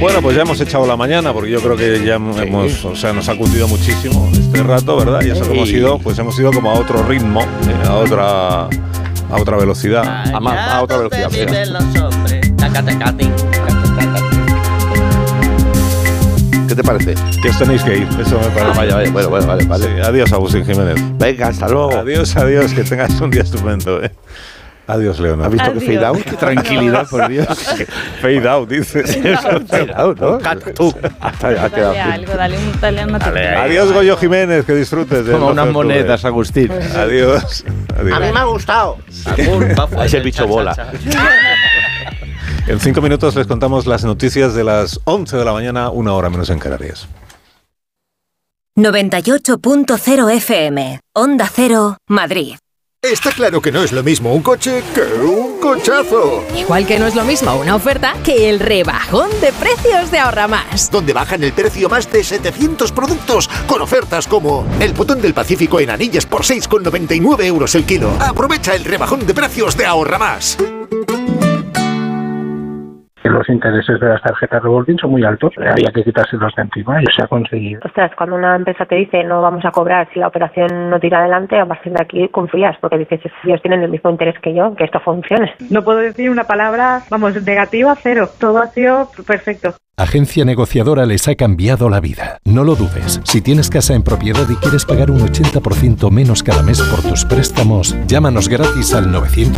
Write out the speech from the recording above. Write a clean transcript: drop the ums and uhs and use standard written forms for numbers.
Bueno, pues ya hemos echado la mañana, porque yo creo que ya nos ha cundido muchísimo este rato, ¿verdad? Y eso que hemos ido, pues hemos ido como a otro ritmo, a otra velocidad. A otra velocidad. ¿Qué te parece? Que os tenéis que ir, eso me parece. Vale. Sí, adiós, Agustín Jiménez. Venga, hasta luego. Adiós, que tengas un día estupendo, Adiós, Leonor. ¿Has visto que fade out? Qué tranquilidad, por Dios. Fade out, dices. Fade out, ¿no? Dale un material. Adiós, Goyo Jiménez, que disfrutes. Como unas monedas, Agustín. Adiós. A mí me ha gustado. Ese bicho bola. En 5 minutos les contamos las noticias de las 11 de la mañana, 1 hora menos en Canarias. 98.0 FM, Onda Cero, Madrid. Está claro que no es lo mismo un coche que un cochazo. Igual que no es lo mismo una oferta que el rebajón de precios de Ahorra Más. Donde bajan el precio más de 700 productos con ofertas como el botón del Pacífico en anillas por 6,99 euros el kilo. Aprovecha el rebajón de precios de Ahorra Más. Los intereses de las tarjetas revolving son muy altos, había que quitárselos de encima y se ha conseguido. Ostras, cuando una empresa te dice no vamos a cobrar si la operación no tira adelante, a partir de aquí confías, porque dices, ellos tienen el mismo interés que yo, que esto funcione. No puedo decir una palabra, negativa, cero. Todo ha sido perfecto. Agencia Negociadora les ha cambiado la vida. No lo dudes. Si tienes casa en propiedad y quieres pagar un 80% menos cada mes por tus préstamos, llámanos gratis al 900